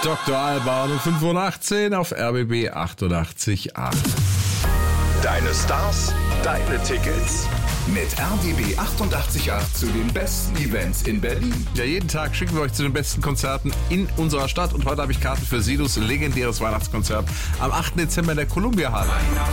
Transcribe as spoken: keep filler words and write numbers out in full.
Doktor Alban um fünf Uhr achtzehn auf R B B achtundachtzig Komma acht. Deine Stars, deine Tickets. Mit R B B achtundachtzig Komma acht zu den besten Events in Berlin. Ja, jeden Tag schicken wir euch zu den besten Konzerten in unserer Stadt. Und heute habe ich Karten für Sidus legendäres Weihnachtskonzert am achten Dezember in der Columbia Halle.